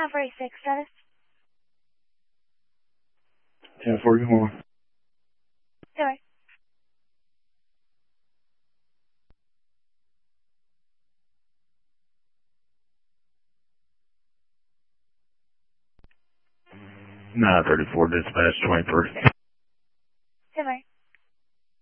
Cavalry 6 status. 10-4, good morning. Sorry. Nine 34, dispatch 23.